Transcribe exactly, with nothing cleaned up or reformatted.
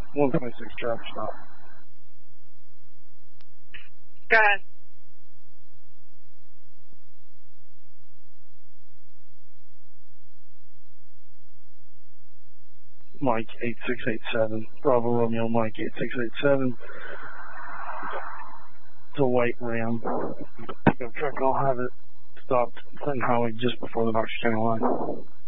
one twenty-six traffic stop. Go ahead. Mike eight six eight seven. Bravo Romeo Mike eight six eight seven. It's a white Ram. Pickup truck. I'll have it stopped Clinton Highway just before the Knox County line.